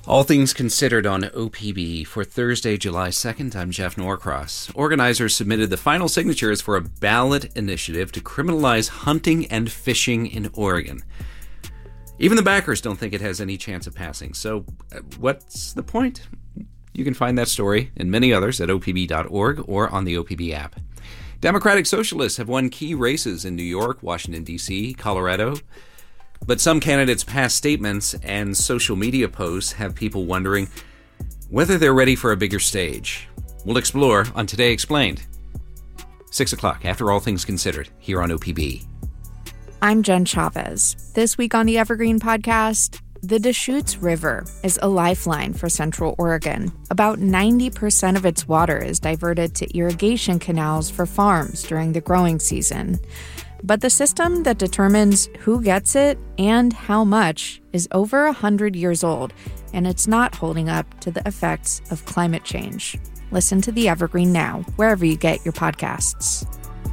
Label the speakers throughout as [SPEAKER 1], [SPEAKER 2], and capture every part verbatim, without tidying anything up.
[SPEAKER 1] All things considered on O P B for Thursday, July second. I'm Jeff Norcross. Organizers submitted the final signatures for a ballot initiative to criminalize hunting and fishing in Oregon. Even the backers don't think it has any chance of passing. So uh, what's the point? You can find that story and many others at O P B dot org or on the O P B app. Democratic Socialists have won key races in New York, Washington, D C, Colorado. But some candidates' past statements and social media posts have people wondering whether they're ready for a bigger stage. We'll explore on Today Explained. Six o'clock, after all things considered, here on O P B.
[SPEAKER 2] I'm Jen Chavez. This week on the Evergreen Podcast, the Deschutes River is a lifeline for Central Oregon. About ninety percent of its water is diverted to irrigation canals for farms during the growing season. But the system that determines who gets it and how much is over one hundred years old, and it's not holding up to the effects of climate change. Listen to The Evergreen now, wherever you get your podcasts.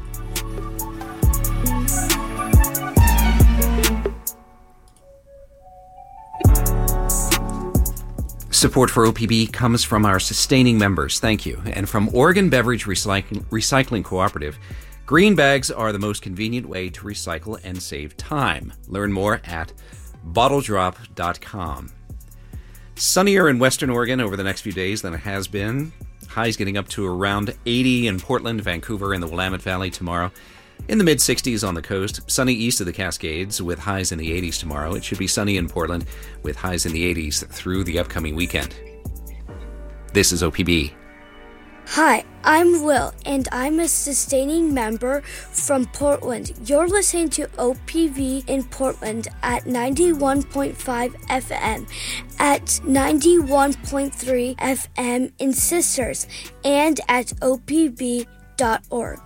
[SPEAKER 1] Support for O P B comes from our sustaining members, thank you, and from Oregon Beverage Recycling, Recycling Cooperative. Green bags are the most convenient way to recycle and save time. Learn more at bottle drop dot com. Sunnier in Western Oregon over the next few days than it has been. Highs getting up to around eighty in Portland, Vancouver, and the Willamette Valley tomorrow. In the mid-sixties on the coast. Sunny east of the Cascades with highs in the eighties tomorrow. It should be sunny in Portland with highs in the eighties through the upcoming weekend. This is O P B.
[SPEAKER 3] Hi, I'm Will, and I'm a sustaining member from Portland. You're listening to O P B in Portland at ninety-one point five F M, at ninety-one point three F M in Sisters, and at O P B dot org.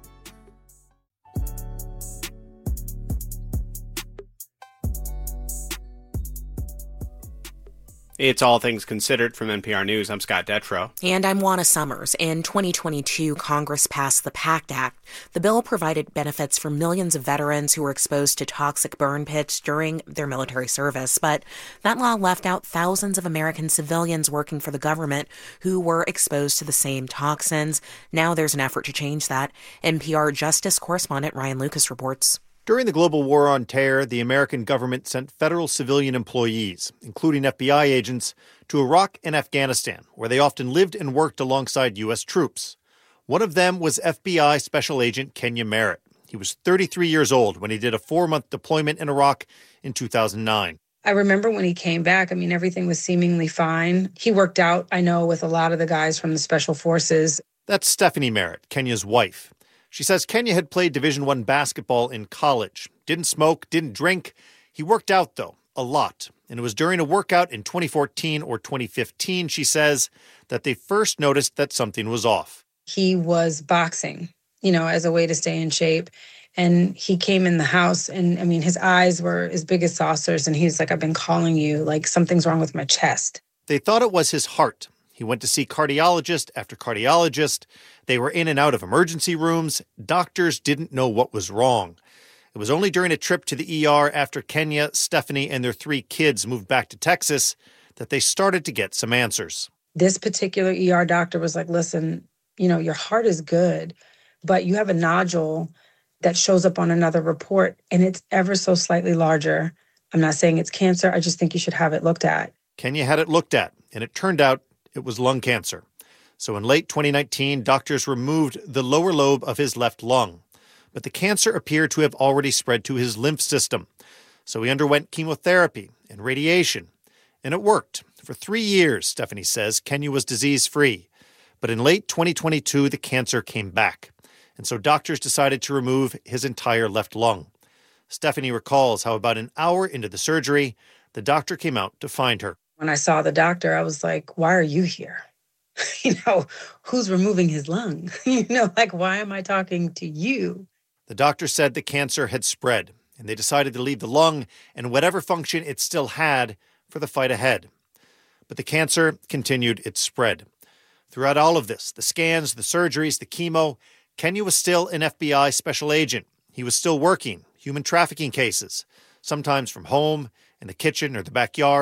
[SPEAKER 4] It's All Things Considered from N P R News. I'm Scott Detrow.
[SPEAKER 5] And I'm Juana Summers. In twenty twenty-two, Congress passed the PACT Act. The bill provided benefits for millions of veterans who were exposed to toxic burn pits during their military service. But that law left out thousands of American civilians working for the government who were exposed to the same toxins. Now there's an effort to change that. N P R Justice correspondent Ryan Lucas reports.
[SPEAKER 6] During the global war on terror, the American government sent federal civilian employees, including F B I agents, to Iraq and Afghanistan, where they often lived and worked alongside U S troops. One of them was F B I Special Agent Kenya Merritt. He was thirty-three years old when he did a four-month deployment in Iraq in two thousand nine.
[SPEAKER 7] I remember when he came back, I mean, everything was seemingly fine. He worked out, I know, with a lot of the guys from the Special Forces.
[SPEAKER 6] That's Stephanie Merritt, Kenya's wife. She says Kenya had played Division I basketball in college. Didn't smoke, didn't drink. He worked out, though, a lot. And it was during a workout in twenty fourteen or twenty fifteen, she says, that they first noticed that something was off.
[SPEAKER 7] He was boxing, you know, as a way to stay in shape. And he came in the house and, I mean, his eyes were as big as saucers. And he's like, I've been calling you, like something's wrong with my chest.
[SPEAKER 6] They thought it was his heart. He went to see cardiologist after cardiologist. They were in and out of emergency rooms. Doctors didn't know what was wrong. It was only during a trip to the E R after Kenya, Stephanie, and their three kids moved back to Texas that they started to get some answers.
[SPEAKER 7] This particular E R doctor was like, listen, you know, your heart is good, but you have a nodule that shows up on another report, and it's ever so slightly larger. I'm not saying it's cancer. I just think you should have it looked at.
[SPEAKER 6] Kenya had it looked at, and it turned out it was lung cancer. So in late twenty nineteen, doctors removed the lower lobe of his left lung. But the cancer appeared to have already spread to his lymph system. So he underwent chemotherapy and radiation. And it worked. For three years, Stephanie says, Kenya was disease-free. But in late twenty twenty-two, the cancer came back. And so doctors decided to remove his entire left lung. Stephanie recalls how about an hour into the surgery, the doctor came out to find her.
[SPEAKER 7] When I saw the doctor, I was like, why are you here? You know, who's removing his lung? You know, like, why am I talking to you?
[SPEAKER 6] The doctor said the cancer had spread, and they decided to leave the lung and whatever function it still had for the fight ahead. But the cancer continued its spread. Throughout all of this, the scans, the surgeries, the chemo, Kenya was still an F B I special agent. He was still working human trafficking cases, sometimes from home, in the kitchen or the backyard.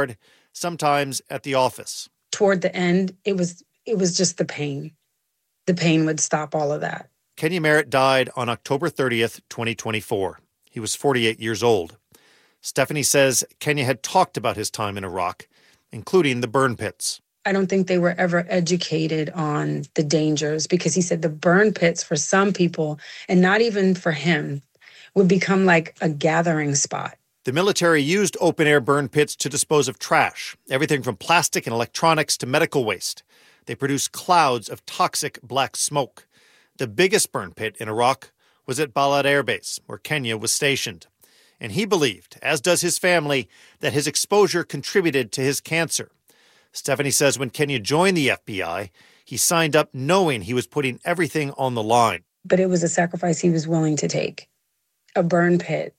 [SPEAKER 6] sometimes at the office.
[SPEAKER 7] Toward the end, it was it was just the pain. The pain would stop all of that.
[SPEAKER 6] Kenya Merritt died on October thirtieth, twenty twenty-four. He was forty-eight years old. Stephanie says Kenya had talked about his time in Iraq, including the burn pits.
[SPEAKER 7] I don't think they were ever educated on the dangers, because he said the burn pits for some people, and not even for him, would become like a gathering spot.
[SPEAKER 6] The military used open-air burn pits to dispose of trash, everything from plastic and electronics to medical waste. They produced clouds of toxic black smoke. The biggest burn pit in Iraq was at Balad Air Base, where Kenya was stationed. And he believed, as does his family, that his exposure contributed to his cancer. Stephanie says when Kenya joined the F B I, he signed up knowing he was putting everything on the line.
[SPEAKER 7] But it was a sacrifice he was willing to take. A burn pit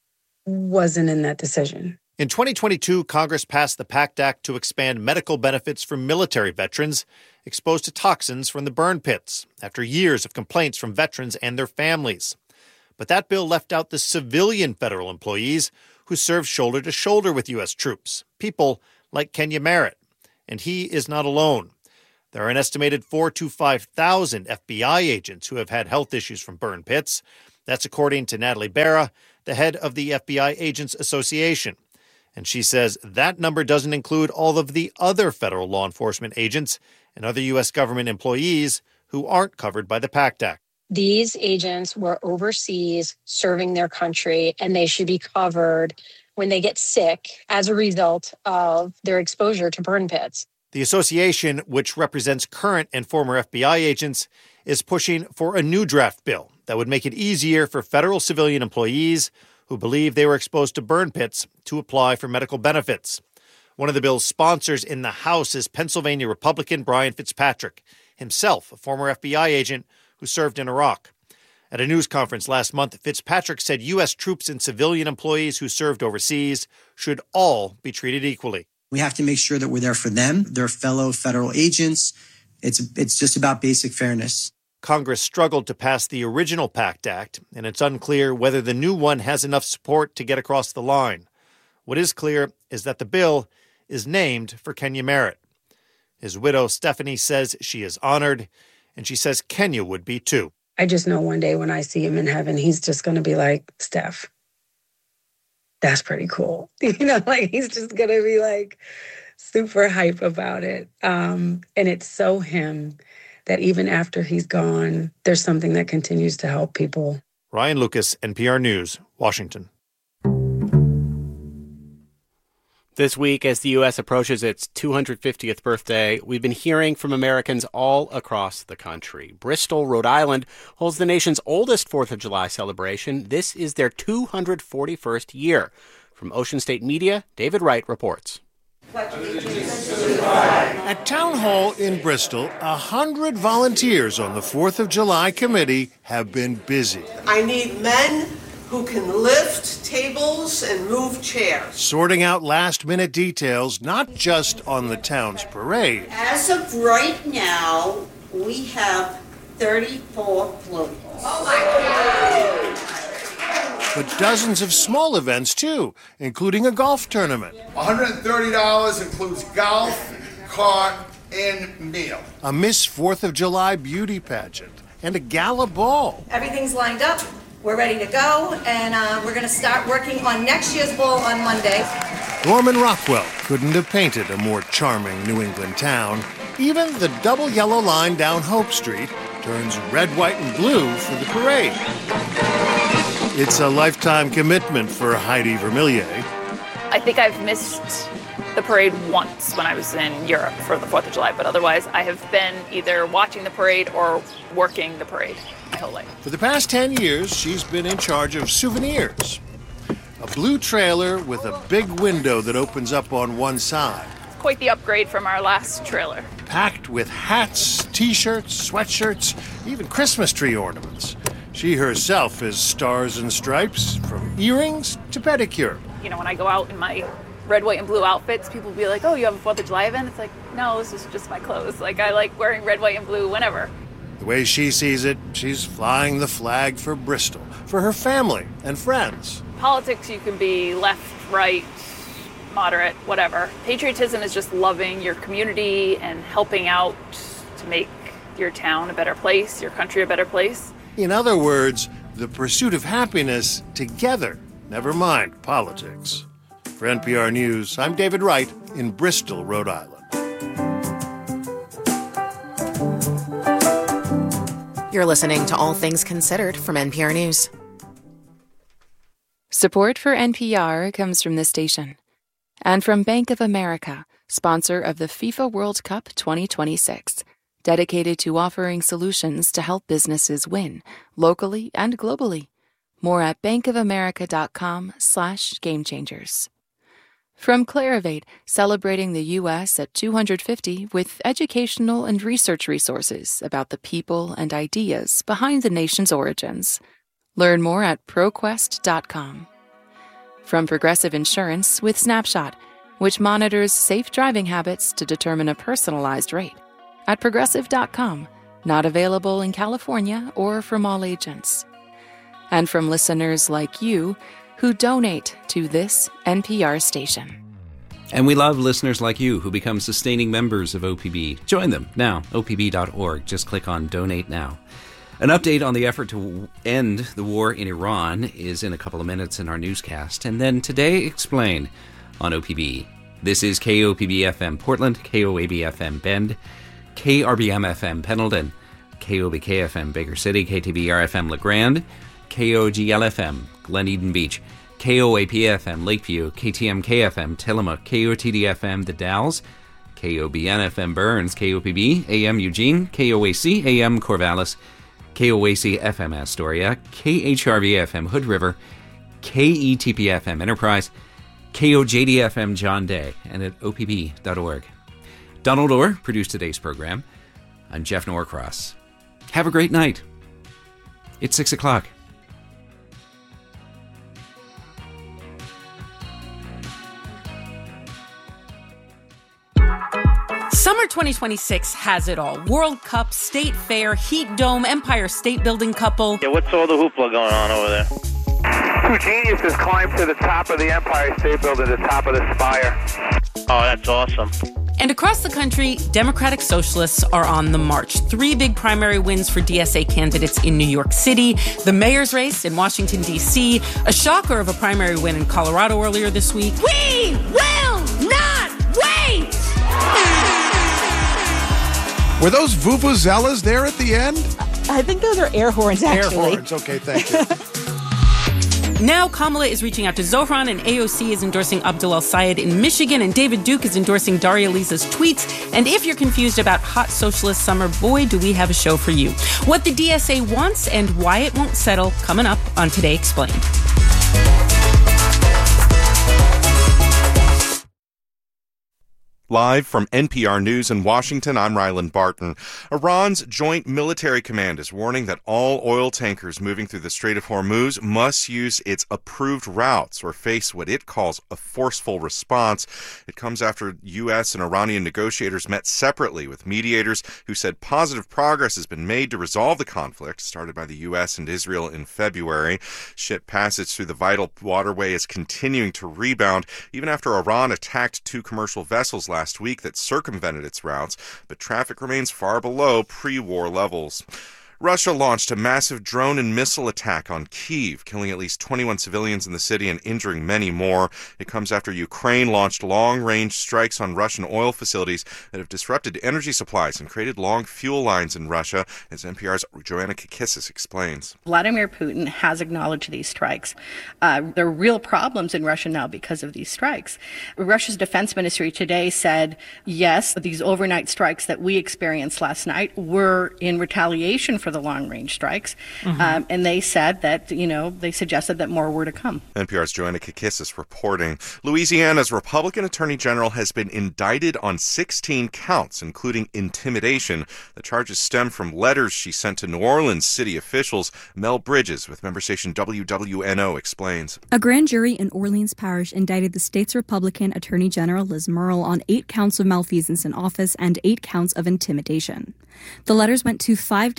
[SPEAKER 7] wasn't in that decision.
[SPEAKER 6] In twenty twenty-two, Congress passed the PACT Act to expand medical benefits for military veterans exposed to toxins from the burn pits after years of complaints from veterans and their families. But that bill left out the civilian federal employees who serve shoulder to shoulder with U S troops, people like Kenya Merritt. And he is not alone. There are an estimated four to five thousand F B I agents who have had health issues from burn pits. That's according to Natalie Berra, the head of the F B I Agents Association. And she says that number doesn't include all of the other federal law enforcement agents and other U S government employees who aren't covered by the PACT Act.
[SPEAKER 8] These agents were overseas serving their country, and they should be covered when they get sick as a result of their exposure to burn pits.
[SPEAKER 6] The association, which represents current and former F B I agents, is pushing for a new draft bill that would make it easier for federal civilian employees who believe they were exposed to burn pits to apply for medical benefits. One of the bill's sponsors in the House is Pennsylvania Republican Brian Fitzpatrick, himself a former F B I agent who served in Iraq. At a news conference last month, Fitzpatrick said U S troops and civilian employees who served overseas should all be treated equally.
[SPEAKER 9] We have to make sure that we're there for them, their fellow federal agents. It's it's just about basic fairness.
[SPEAKER 6] Congress struggled to pass the original PACT Act, and it's unclear whether the new one has enough support to get across the line. What is clear is that the bill is named for Kenya Merritt. His widow, Stephanie, says she is honored, and she says Kenya would be too.
[SPEAKER 7] I just know one day when I see him in heaven, he's just going to be like, Steph, that's pretty cool. You know, like he's just going to be like super hype about it. Um, and it's so him that even after he's gone, there's something that continues to help people.
[SPEAKER 6] Ryan Lucas, N P R News, Washington.
[SPEAKER 4] This week, as the U S approaches its two hundred fiftieth birthday, we've been hearing from Americans all across the country. Bristol, Rhode Island, holds the nation's oldest fourth of July celebration. This is their two hundred forty-first year. From Ocean State Media, David Wright reports.
[SPEAKER 10] At Town Hall in Bristol, a hundred volunteers on the fourth of July committee have been busy.
[SPEAKER 11] I need men who can lift tables and move chairs.
[SPEAKER 10] Sorting out last-minute details, not just on the town's parade.
[SPEAKER 12] As of right now, we have thirty-four floats. Oh my God!
[SPEAKER 10] But dozens of small events, too, including a golf tournament.
[SPEAKER 13] one hundred thirty dollars includes golf, cart, and meal.
[SPEAKER 10] A Miss fourth of July beauty pageant, and a gala ball.
[SPEAKER 14] Everything's lined up. We're ready to go, and uh, we're going to start working on next year's ball on Monday.
[SPEAKER 10] Norman Rockwell couldn't have painted a more charming New England town. Even the double yellow line down Hope Street turns red, white, and blue for the parade. It's a lifetime commitment for Heidi Vermillier.
[SPEAKER 15] I think I've missed the parade once when I was in Europe for the fourth of July, but otherwise I have been either watching the parade or working the parade my whole life.
[SPEAKER 10] For the past ten years, she's been in charge of souvenirs. A blue trailer with a big window that opens up on one side.
[SPEAKER 15] It's quite the upgrade from our last trailer.
[SPEAKER 10] Packed with hats, t-shirts, sweatshirts, even Christmas tree ornaments. She herself is stars and stripes, from earrings to pedicure.
[SPEAKER 15] You know, when I go out in my red, white, and blue outfits, people will be like, oh, you have a fourth of July event? It's like, no, this is just my clothes. Like, I like wearing red, white, and blue whenever.
[SPEAKER 10] The way she sees it, she's flying the flag for Bristol, for her family and friends.
[SPEAKER 15] Politics, you can be left, right, moderate, whatever. Patriotism is just loving your community and helping out to make your town a better place, your country a better place.
[SPEAKER 10] In other words, the pursuit of happiness together, never mind politics. For N P R News, I'm David Wright in Bristol, Rhode Island.
[SPEAKER 5] You're listening to All Things Considered from N P R News.
[SPEAKER 16] Support for N P R comes from this station and from Bank of America, sponsor of the FIFA World Cup twenty twenty-six, dedicated to offering solutions to help businesses win, locally and globally. More at bankofamerica.com slash game changers. From Clarivate, celebrating the U S at two hundred fifty with educational and research resources about the people and ideas behind the nation's origins. Learn more at proquest dot com. From Progressive Insurance with Snapshot, which monitors safe driving habits to determine a personalized rate. At progressive dot com, not available in California or from all agents. And from listeners like you who donate to this N P R station.
[SPEAKER 1] And we love listeners like you who become sustaining members of O P B. Join them now, O P B dot org. Just click on Donate Now. An update on the effort to end the war in Iran is in a couple of minutes in our newscast. And then Today Explained on O P B. This is K O P B F M Portland, K O A B F M Bend, K R B M F M Pendleton, K O B K F M Baker City, K T B R F M LeGrand, K O G L F M Glen Eden Beach, K O A P F M Lakeview, K T M K F M Tillamook, K O T D F M The Dalles, K O B N F M Burns, K O P B A M Eugene, K O A C A M Corvallis, K O A C F M Astoria, K H R V F M Hood River, K E T P F M Enterprise, K O J D F M John Day, and at O P B dot org. Donald Orr produced today's program. I'm Jeff Norcross. Have a great night. It's six o'clock.
[SPEAKER 17] Summer twenty twenty-six has it all. World Cup, State Fair, Heat Dome, Empire State Building couple.
[SPEAKER 18] Yeah, what's all the hoopla going on over there?
[SPEAKER 19] Two geniuses climbed to the top of the Empire State Building, the top of the spire.
[SPEAKER 18] Oh, that's awesome.
[SPEAKER 17] And across the country, Democratic Socialists are on the march. Three big primary wins for D S A candidates in New York City, the mayor's race in Washington, D C, a shocker of a primary win in Colorado earlier this week.
[SPEAKER 14] We will not wait!
[SPEAKER 20] Were those vuvuzelas there at the end?
[SPEAKER 21] I think those are air horns, actually.
[SPEAKER 20] Air horns, okay, thank you.
[SPEAKER 17] Now Kamala is reaching out to Zohran, and A O C is endorsing Abdul El-Sayed in Michigan, and David Duke is endorsing Daria Lisa's tweets. And if you're confused about hot socialist summer, boy, do we have a show for you. What the D S A wants and why it won't settle, coming up on Today Explained.
[SPEAKER 22] Live from N P R News in Washington, I'm Ryland Barton. Iran's Joint Military Command is warning that all oil tankers moving through the Strait of Hormuz must use its approved routes or face what it calls a forceful response. It comes after U S and Iranian negotiators met separately with mediators who said positive progress has been made to resolve the conflict started by the U S and Israel in February. Ship passage through the vital waterway is continuing to rebound, even after Iran attacked two commercial vessels last Last week that circumvented its routes, but traffic remains far below pre-war levels. Russia launched a massive drone and missile attack on Kyiv, killing at least twenty-one civilians in the city and injuring many more. It comes after Ukraine launched long-range strikes on Russian oil facilities that have disrupted energy supplies and created long fuel lines in Russia, as N P R's Joanna Kakissis explains.
[SPEAKER 23] Vladimir Putin has acknowledged these strikes. Uh, there are real problems in Russia now because of these strikes. Russia's defense ministry today said, yes, these overnight strikes that we experienced last night were in retaliation for the long-range strikes, mm-hmm. um, and they said that, you know, they suggested that more were to come.
[SPEAKER 22] N P R's Joanna Kakissis reporting. Louisiana's Republican Attorney General has been indicted on sixteen counts, including intimidation. The charges stem from letters she sent to New Orleans city officials. Mel Bridges with member station W W N O explains.
[SPEAKER 24] A grand jury in Orleans Parish indicted the state's Republican Attorney General Liz Murrill on eight counts of malfeasance in office and eight counts of intimidation. The letters went to five Democratic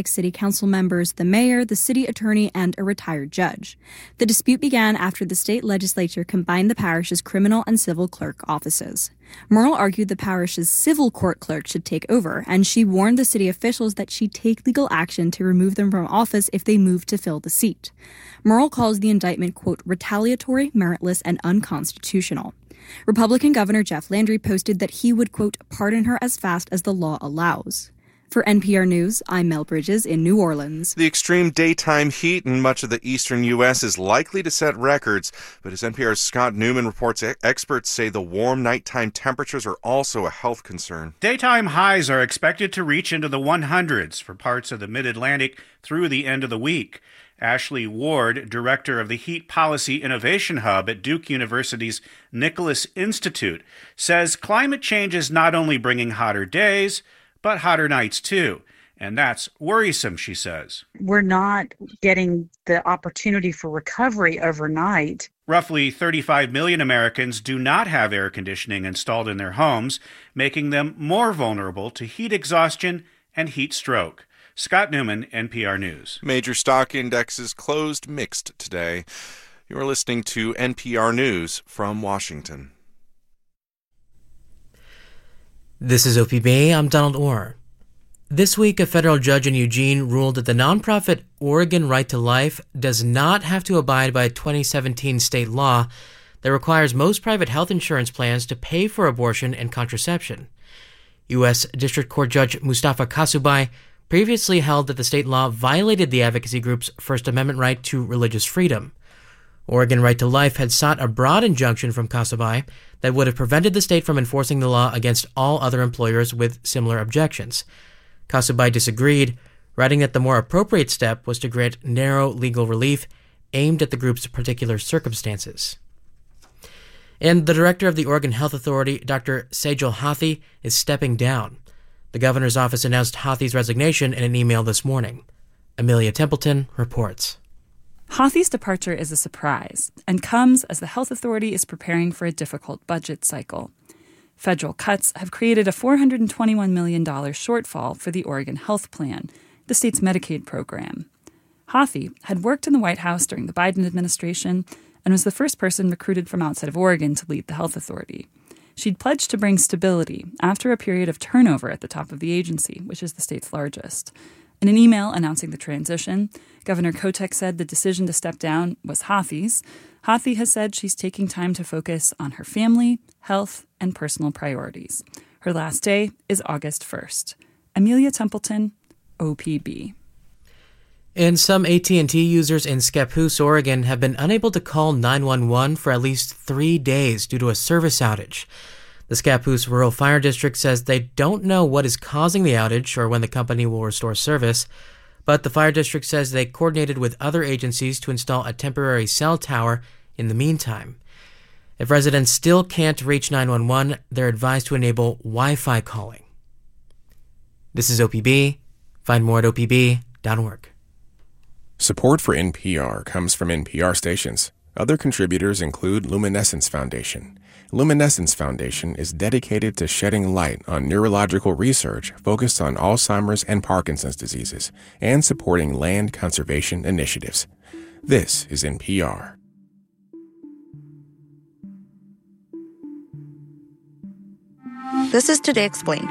[SPEAKER 24] Democratic city council members, the mayor, the city attorney, and a retired judge. The dispute began after the state legislature combined the parish's criminal and civil clerk offices. Murrell argued the parish's civil court clerk should take over, and she warned the city officials that she'd take legal action to remove them from office if they moved to fill the seat. Murrell calls the indictment, quote, retaliatory, meritless, and unconstitutional. Republican Governor Jeff Landry posted that he would, quote, pardon her as fast as the law allows. For N P R News, I'm Mel Bridges in New Orleans.
[SPEAKER 22] The extreme daytime heat in much of the eastern U S is likely to set records, but as N P R's Scott Newman reports, experts say the warm nighttime temperatures are also a health concern.
[SPEAKER 2] Daytime highs are expected to reach into the hundreds for parts of the mid-Atlantic through the end of the week. Ashley Ward, director of the Heat Policy Innovation Hub at Duke University's Nicholas Institute, says climate change is not only bringing hotter days, but hotter nights too. And that's worrisome, she says.
[SPEAKER 3] We're not getting the opportunity for recovery overnight.
[SPEAKER 2] Roughly thirty-five million Americans do not have air conditioning installed in their homes, making them more vulnerable to heat exhaustion and heat stroke. Scott Newman, N P R News.
[SPEAKER 22] Major stock indexes closed mixed today. You're listening to N P R News from Washington.
[SPEAKER 8] This is O P B. I'm Donald Orr. This week, a federal judge in Eugene ruled that the nonprofit Oregon Right to Life does not have to abide by a twenty seventeen state law that requires most private health insurance plans to pay for abortion and contraception. U S. District Court Judge Mustafa Kasubai previously held that the state law violated the advocacy group's First Amendment right to religious freedom. Oregon Right to Life had sought a broad injunction from Kasubai that would have prevented the state from enforcing the law against all other employers with similar objections. Kasubai disagreed, writing that the more appropriate step was to grant narrow legal relief aimed at the group's particular circumstances. And the director of the Oregon Health Authority, Doctor Sejal Hathi, is stepping down. The governor's office announced Hathi's resignation in an email this morning. Amelia Templeton reports.
[SPEAKER 9] Hathi's departure is a surprise and comes as the health authority is preparing for a difficult budget cycle. Federal cuts have created a four hundred twenty-one million dollars shortfall for the Oregon Health Plan, the state's Medicaid program. Hathi had worked in the White House during the Biden administration and was the first person recruited from outside of Oregon to lead the health authority. She'd pledged to bring stability after a period of turnover at the top of the agency, which is the state's largest. In an email announcing the transition, Governor Kotek said the decision to step down was Hathi's. Hathi has said she's taking time to focus on her family, health, and personal priorities. Her last day is August first. Amelia Templeton, O P B.
[SPEAKER 8] And some A T and T users in Scappoose, Oregon have been unable to call nine one one for at least three days due to a service outage. The Scappoose Rural Fire District says they don't know what is causing the outage or when the company will restore service, but the fire district says they coordinated with other agencies to install a temporary cell tower in the meantime. If residents still can't reach nine one one, they're advised to enable Wi-Fi calling. This is O P B. Find more at O P B dot org.
[SPEAKER 25] Support for N P R comes from N P R stations. Other contributors include Luminescence Foundation. Luminescence Foundation is dedicated to shedding light on neurological research focused on Alzheimer's and Parkinson's diseases and supporting land conservation initiatives. This is N P R.
[SPEAKER 26] This is Today Explained.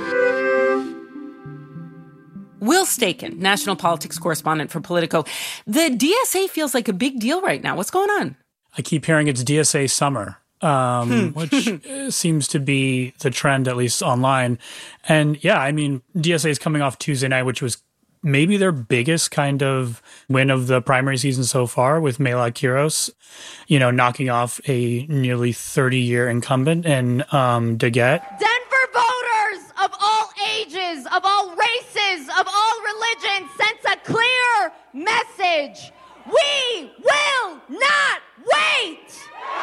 [SPEAKER 17] Will Staken, national politics correspondent for Politico. The D S A feels like a big deal right now. What's going on?
[SPEAKER 27] I keep hearing it's D S A summer, um,
[SPEAKER 17] Hmm.
[SPEAKER 27] which seems to be the trend, at least online. And yeah, I mean, D S A is coming off Tuesday night, which was maybe their biggest kind of win of the primary season so far, with Mela Quiros, you know, knocking off a nearly thirty-year incumbent in um, Daggett.
[SPEAKER 28] Denver voters of all ages, of all races, of all religions sends a clear message. We will not wait!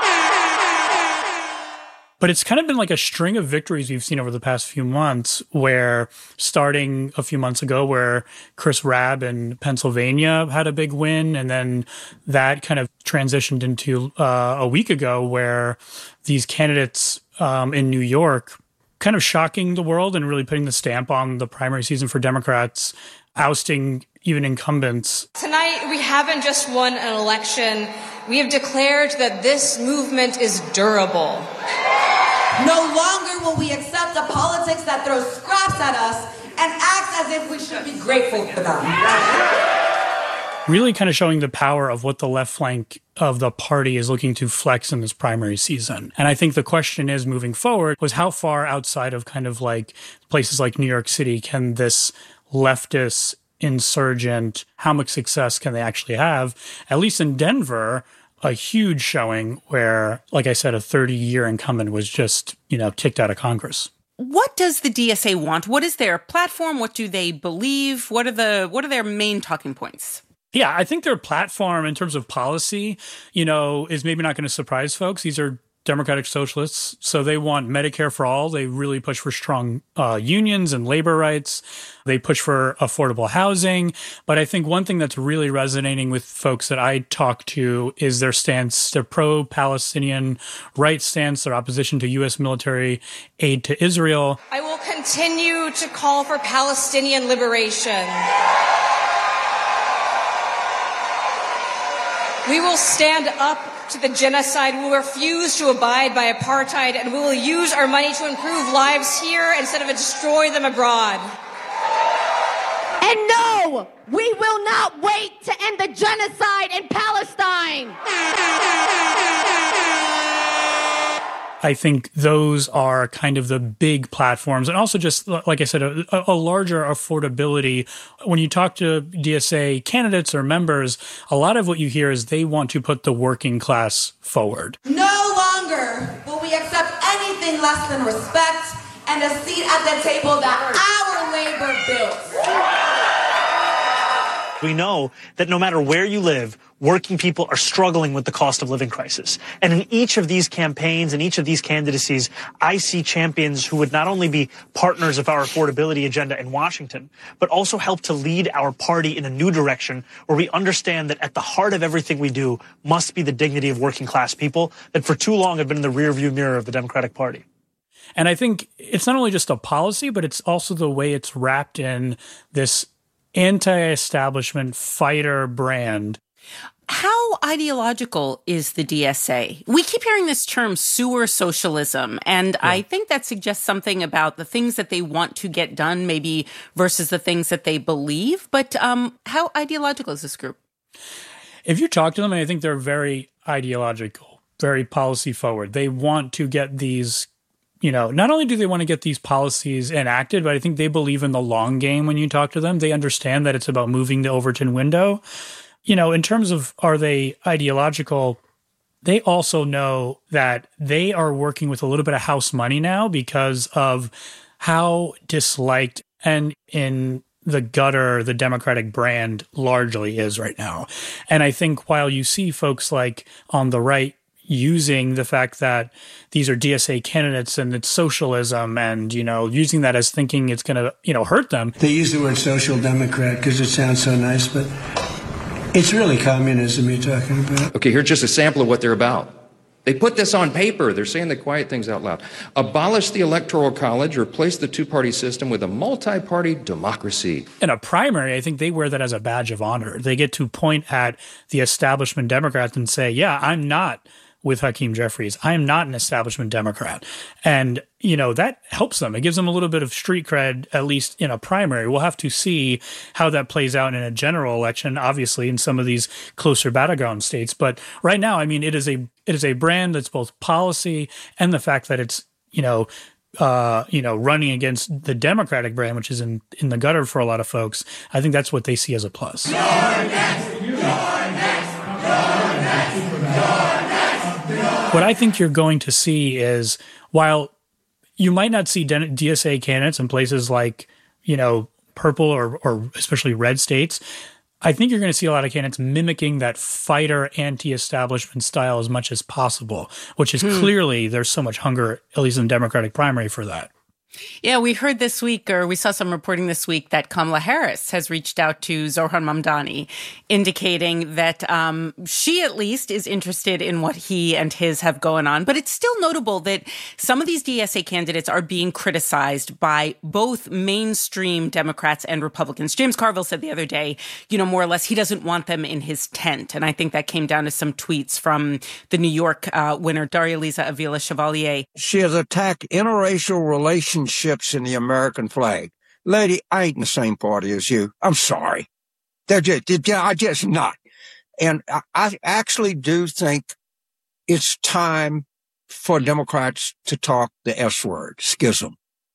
[SPEAKER 27] But it's kind of been like a string of victories we've seen over the past few months, where starting a few months ago where Chris Rabb in Pennsylvania had a big win, and then that kind of transitioned into uh, a week ago where these candidates um, in New York kind of shocking the world and really putting the stamp on the primary season for Democrats, ousting even incumbents.
[SPEAKER 4] Tonight, we haven't just won an election. We have declared that this movement is durable.
[SPEAKER 6] No longer will we accept a politics that throws scraps at us and acts as if we should be grateful for them.
[SPEAKER 27] Really kind of showing the power of what the left flank of the party is looking to flex in this primary season. And I think the question is moving forward was how far outside of kind of like places like New York City can this leftist insurgent, how much success can they actually have? At least in Denver, a huge showing where, like I said, a thirty-year incumbent was just, you know, kicked out of Congress.
[SPEAKER 17] What does the D S A want? What is their platform? What do they believe? What are the what are their main talking points?
[SPEAKER 27] Yeah, I think their platform in terms of policy, you know, is maybe not going to surprise folks. These are Democratic socialists, so they want Medicare for all. They really push for strong uh, unions and labor rights. They push for affordable housing. But I think one thing that's really resonating with folks that I talk to is their stance, their pro-Palestinian rights stance, their opposition to U S military aid to Israel.
[SPEAKER 4] I will continue to call for Palestinian liberation. We will stand up to the genocide. We will refuse to abide by apartheid, and we will use our money to improve lives here instead of destroy them abroad.
[SPEAKER 28] And no, we will not wait to end the genocide in Palestine.
[SPEAKER 27] I think those are kind of the big platforms. And also just, like I said, a, a larger affordability. When you talk to D S A candidates or members, a lot of what you hear is they want to put the working class forward.
[SPEAKER 6] No longer will we accept anything less than respect and a seat at the table that our labor built.
[SPEAKER 7] We know that no matter where you live, working people are struggling with the cost of living crisis. And in each of these campaigns and each of these candidacies, I see champions who would not only be partners of our affordability agenda in Washington, but also help to lead our party in a new direction where we understand that at the heart of everything we do must be the dignity of working class people that for too long have been in the rearview mirror of the Democratic Party.
[SPEAKER 27] And I think it's not only just a policy, but it's also the way it's wrapped in this anti-establishment fighter brand.
[SPEAKER 17] How ideological is the D S A? We keep hearing this term sewer socialism, and yeah. I think that suggests something about the things that they want to get done, maybe versus the things that they believe. But um, how ideological is this group?
[SPEAKER 27] If you talk to them, I think they're very ideological, very policy forward. They want to get these, you know, not only do they want to get these policies enacted, but I think they believe in the long game when you talk to them. They understand that it's about moving the Overton window. You know, in terms of are they ideological, they also know that they are working with a little bit of house money now because of how disliked and in the gutter the Democratic brand largely is right now. And I think while you see folks like on the right using the fact that these are D S A candidates and it's socialism and, you know, using that as thinking it's going to, you know, hurt them.
[SPEAKER 10] They use the word social democrat because it sounds so nice, but it's really communism you're talking about.
[SPEAKER 11] Okay, here's just a sample of what they're about. They put this on paper. They're saying the quiet things out loud. Abolish the Electoral College, replace the two-party system with a multi-party democracy.
[SPEAKER 27] In a primary, I think they wear that as a badge of honor. They get to point at the establishment Democrats and say, yeah, I'm not with Hakeem Jeffries. I am not an establishment Democrat. And, you know, that helps them. It gives them a little bit of street cred, at least in a primary. We'll have to see how that plays out in a general election, obviously, in some of these closer battleground states. But right now, I mean, it is a it is a brand that's both policy and the fact that it's, you know, uh, you know, running against the Democratic brand, which is in, in the gutter for a lot of folks. I think that's what they see as a plus.
[SPEAKER 6] You're next! You're next! You're next! You're next!
[SPEAKER 27] What I think you're going to see is, while you might not see D S A candidates in places like, you know, purple or, or especially red states, I think you're going to see a lot of candidates mimicking that fighter anti-establishment style as much as possible, which is hmm. clearly there's so much hunger, at least in the Democratic primary, for that.
[SPEAKER 17] Yeah, we heard this week, or we saw some reporting this week, that Kamala Harris has reached out to Zohran Mamdani, indicating that um, she at least is interested in what he and his have going on. But it's still notable that some of these D S A candidates are being criticized by both mainstream Democrats and Republicans. James Carville said the other day, you know, more or less, he doesn't want them in his tent. And I think that came down to some tweets from the New York uh, winner, Daria-Liza Avila Chevalier.
[SPEAKER 1] She has attacked interracial relationships in the American flag. Lady, I ain't in the same party as you. I'm sorry. They're just, they're, I just not. And I, I actually do think it's time for Democrats to talk the S word, schism.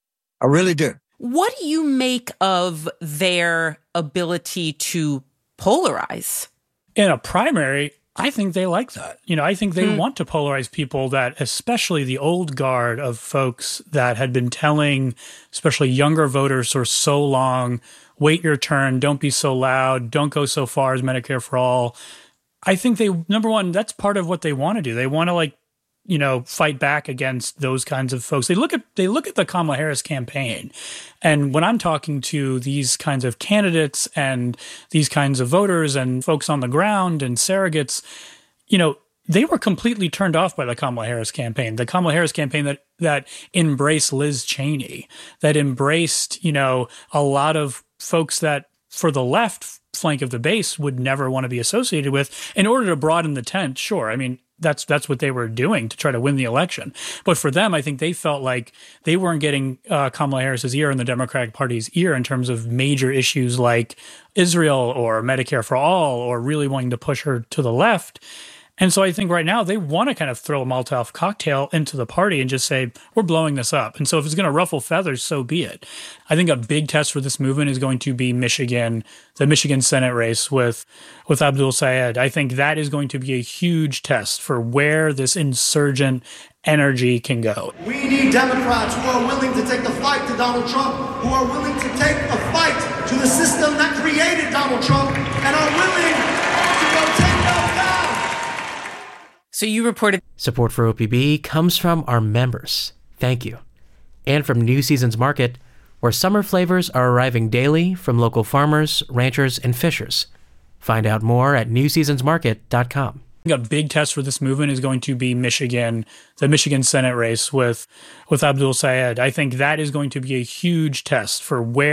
[SPEAKER 1] I really do.
[SPEAKER 17] What do you make of their ability to polarize?
[SPEAKER 27] In a primary, I think they like that. You know, I think they
[SPEAKER 17] Hmm.
[SPEAKER 27] want to polarize people that, especially the old guard of folks that had been telling, especially younger voters for so long, wait your turn, don't be so loud, don't go so far as Medicare for all. I think they, number one, that's part of what they want to do. They want to, like, you know, fight back against those kinds of folks. They look at they look at the Kamala Harris campaign. And when I'm talking to these kinds of candidates and these kinds of voters and folks on the ground and surrogates, you know, they were completely turned off by the Kamala Harris campaign. The Kamala Harris campaign that that embraced Liz Cheney, that embraced, you know, a lot of folks that for the left flank of the base would never want to be associated with in order to broaden the tent. Sure. I mean, That's that's what they were doing to try to win the election. But for them, I think they felt like they weren't getting uh, Kamala Harris's ear in the Democratic Party's ear in terms of major issues like Israel or Medicare for all, or really wanting to push her to the left. And so I think right now they want to kind of throw a Molotov cocktail into the party and just say, we're blowing this up. And so if it's going to ruffle feathers, so be it. I think a big test for this movement is going to be Michigan, the Michigan Senate race with, with Abdul Sayed. I think that is going to be a huge test for where this insurgent energy can go.
[SPEAKER 5] We need Democrats who are willing to take the fight to Donald Trump, who are willing to take a fight to the system that created Donald Trump, and are willing to go take those down.
[SPEAKER 17] So you reported...
[SPEAKER 8] Support for O P B comes from our members. Thank you. And from New Seasons Market, where summer flavors are arriving daily from local farmers, ranchers, and fishers. Find out more at new seasons market dot com.
[SPEAKER 27] A big test for this movement is going to be Michigan, the Michigan Senate race with, with Abdul Sayed. I think that is going to be a huge test for where